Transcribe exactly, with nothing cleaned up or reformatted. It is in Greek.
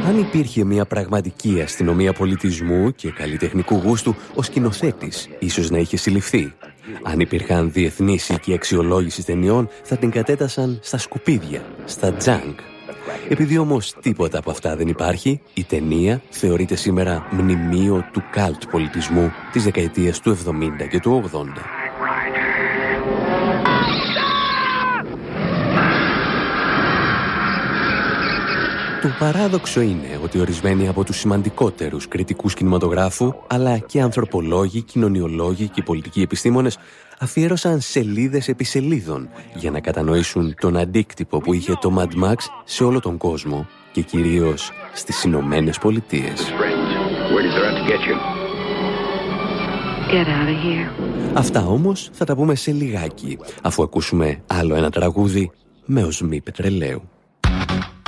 Αν υπήρχε μια πραγματική αστυνομία πολιτισμού και καλλιτεχνικού γούστου, ο σκηνοθέτης ίσως να είχε συλληφθεί. Αν υπήρχαν διεθνείς οίκοι αξιολόγησης ταινιών, θα την κατέτασαν στα σκουπίδια, στα junk. Επειδή όμως τίποτα από αυτά δεν υπάρχει, η ταινία θεωρείται σήμερα μνημείο του καλτ πολιτισμού της δεκαετίας του εβδομήντα και του ογδόντα. Το παράδοξο είναι ότι ορισμένοι από τους σημαντικότερους κριτικούς κινηματογράφου, αλλά και ανθρωπολόγοι, κοινωνιολόγοι και πολιτικοί επιστήμονες, αφιέρωσαν σελίδες επί σελίδων για να κατανοήσουν τον αντίκτυπο που είχε το Mad Max σε όλο τον κόσμο και κυρίως στις Ηνωμένες Πολιτείες. Αυτά όμως θα τα πούμε σε λιγάκι, αφού ακούσουμε άλλο ένα τραγούδι με οσμή πετρελαίου.